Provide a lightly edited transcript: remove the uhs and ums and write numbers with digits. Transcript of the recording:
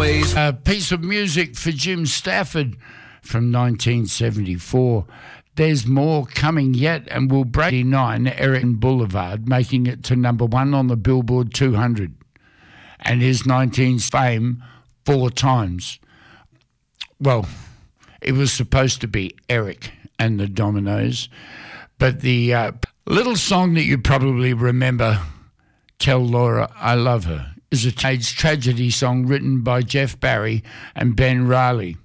always. A piece of music for Jim Stafford from 1974. There's more coming yet, and will break 9 Eric Boulevard, making it to number 1 on the Billboard 200. And his 19's fame 4 times. Well, it was supposed to be Eric and the Dominoes, but the little song that you probably remember, Tell Laura I Love Her, is a teenage tragedy song written by Jeff Barry and Ben Riley.